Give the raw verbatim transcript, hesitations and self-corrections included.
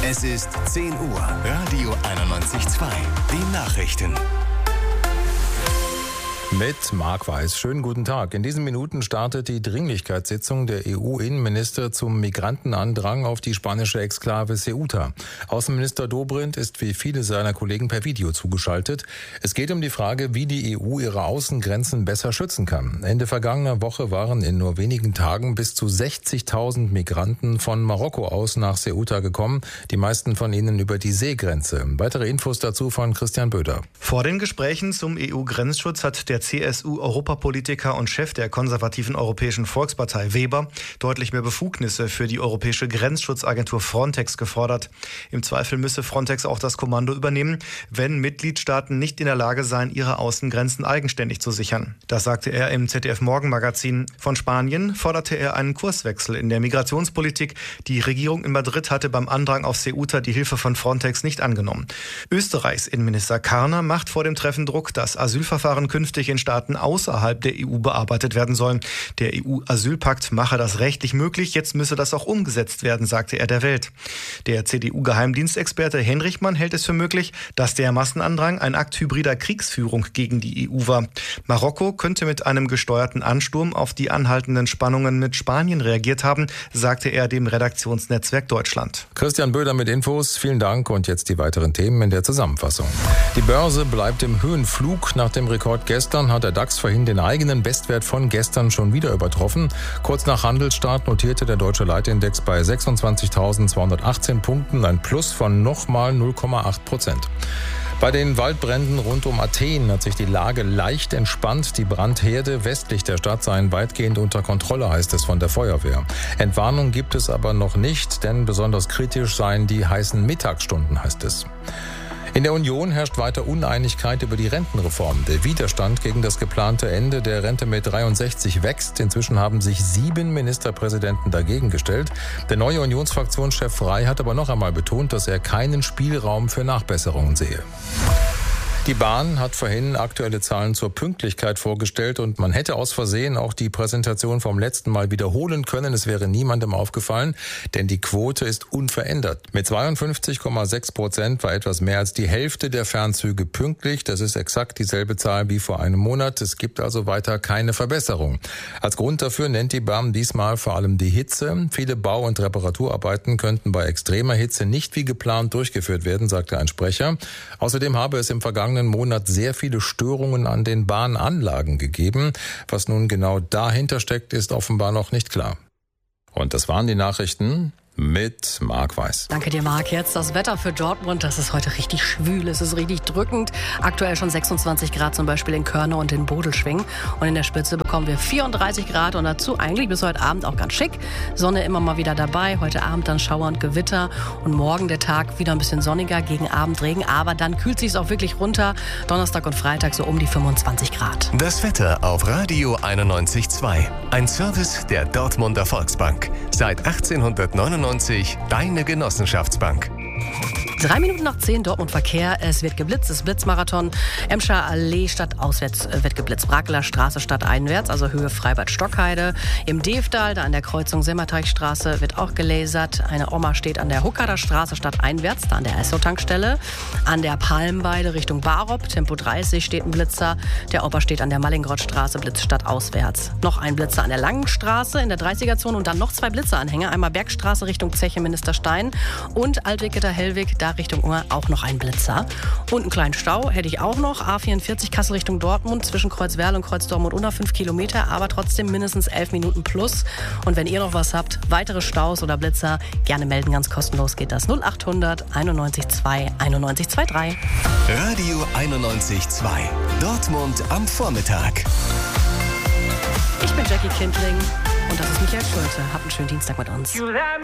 Es ist zehn Uhr. Radio einundneunzig Komma zwei. Die Nachrichten. Mit Marc Weiß. Schönen guten Tag. In diesen Minuten startet die Dringlichkeitssitzung der E U-Innenminister zum Migrantenandrang auf die spanische Exklave Ceuta. Außenminister Dobrindt ist wie viele seiner Kollegen per Video zugeschaltet. Es geht um die Frage, wie die E U ihre Außengrenzen besser schützen kann. Ende vergangener Woche waren in nur wenigen Tagen bis zu sechzigtausend Migranten von Marokko aus nach Ceuta gekommen, die meisten von ihnen über die Seegrenze. Weitere Infos dazu von Christian Böder. Vor den Gesprächen zum E U-Grenzschutz hat der C S U-Europapolitiker und Chef der konservativen Europäischen Volkspartei Weber deutlich mehr Befugnisse für die europäische Grenzschutzagentur Frontex gefordert. Im Zweifel müsse Frontex auch das Kommando übernehmen, wenn Mitgliedstaaten nicht in der Lage seien, ihre Außengrenzen eigenständig zu sichern. Das sagte er im Z D F-Morgenmagazin. Von Spanien forderte er einen Kurswechsel in der Migrationspolitik. Die Regierung in Madrid hatte beim Andrang auf Ceuta die Hilfe von Frontex nicht angenommen. Österreichs Innenminister Karner macht vor dem Treffen Druck, dass Asylverfahren künftig in Staaten außerhalb der E U bearbeitet werden sollen. Der E U-Asylpakt mache das rechtlich möglich, jetzt müsse das auch umgesetzt werden, sagte er der Welt. Der C D U-Geheimdienstexperte Henrichmann hält es für möglich, dass der Massenandrang ein Akt hybrider Kriegsführung gegen die E U war. Marokko könnte mit einem gesteuerten Ansturm auf die anhaltenden Spannungen mit Spanien reagiert haben, sagte er dem Redaktionsnetzwerk Deutschland. Christian Böder mit Infos, vielen Dank und jetzt die weiteren Themen in der Zusammenfassung. Die Börse bleibt im Höhenflug. Nach dem Rekord gestern hat der DAX vorhin den eigenen Bestwert von gestern schon wieder übertroffen. Kurz nach Handelsstart notierte der deutsche Leitindex bei sechsundzwanzigtausendzweihundertachtzehn Punkten, ein Plus von nochmal null Komma acht Prozent. Bei den Waldbränden rund um Athen hat sich die Lage leicht entspannt. Die Brandherde westlich der Stadt seien weitgehend unter Kontrolle, heißt es von der Feuerwehr. Entwarnung gibt es aber noch nicht, denn besonders kritisch seien die heißen Mittagsstunden, heißt es. In der Union herrscht weiter Uneinigkeit über die Rentenreform. Der Widerstand gegen das geplante Ende der Rente mit dreiundsechzig wächst. Inzwischen haben sich sieben Ministerpräsidenten dagegen gestellt. Der neue Unionsfraktionschef Frey hat aber noch einmal betont, dass er keinen Spielraum für Nachbesserungen sehe. Die Bahn hat vorhin aktuelle Zahlen zur Pünktlichkeit vorgestellt und man hätte aus Versehen auch die Präsentation vom letzten Mal wiederholen können. Es wäre niemandem aufgefallen, denn die Quote ist unverändert. Mit zweiundfünfzig Komma sechs Prozent war etwas mehr als die Hälfte der Fernzüge pünktlich. Das ist exakt dieselbe Zahl wie vor einem Monat. Es gibt also weiter keine Verbesserung. Als Grund dafür nennt die Bahn diesmal vor allem die Hitze. Viele Bau- und Reparaturarbeiten könnten bei extremer Hitze nicht wie geplant durchgeführt werden, sagte ein Sprecher. Außerdem habe es im vergangenen Monat sehr viele Störungen an den Bahnanlagen gegeben. Was nun genau dahinter steckt, ist offenbar noch nicht klar. Und das waren die Nachrichten mit Marc Weiß. Danke dir, Marc. Jetzt das Wetter für Dortmund. Das ist heute richtig schwül, es ist richtig drückend. Aktuell schon sechsundzwanzig Grad zum Beispiel in Körne und in Bodelschwing. Und in der Spitze bekommen wir vierunddreißig Grad und dazu eigentlich bis heute Abend auch ganz schick. Sonne immer mal wieder dabei. Heute Abend dann Schauer und Gewitter. Und morgen der Tag wieder ein bisschen sonniger, gegen Abend Regen. Aber dann kühlt sich auch wirklich runter. Donnerstag und Freitag so um die fünfundzwanzig Grad. Das Wetter auf Radio einundneunzig Komma zwei. Ein Service der Dortmunder Volksbank. Seit achtzehnhundertneunundneunzig deine Genossenschaftsbank. Drei Minuten nach zehn, Dortmund Verkehr. Es wird geblitzt, es ist Blitzmarathon. Emscher Allee stadtauswärts wird geblitzt. Brakeler Straße stadteinwärts, also Höhe Freibad-Stockheide. Im Devdal, da an der Kreuzung Semmerteichstraße, wird auch gelasert. Eine Oma steht an der Huckader Straße stadteinwärts, da an der Esso-Tankstelle. An der Palmweide Richtung Barop, Tempo dreißig, steht ein Blitzer. Der Opa steht an der Mallingrothstraße, Blitz stadtauswärts. Noch ein Blitzer an der Langen Straße in der dreißiger-Zone und dann noch zwei Blitzeranhänger. Einmal Bergstraße Richtung Zeche Ministerstein und Altwiggeter-Hellwig, da Richtung Unger auch noch ein Blitzer. Und einen kleinen Stau hätte ich auch noch. A vierundvierzig Kassel Richtung Dortmund zwischen Kreuzwerl und Kreuzdortmund unter fünf Kilometer, aber trotzdem mindestens elf Minuten plus. Und wenn ihr noch was habt, weitere Staus oder Blitzer, gerne melden, ganz kostenlos geht das. null achthundert einundneunzig zwei einundneunzig drei. Radio einundneunzig Komma zwei. Dortmund am Vormittag. Ich bin Jackie Kindling und das ist Michael Schulte. Habt einen schönen Dienstag mit uns.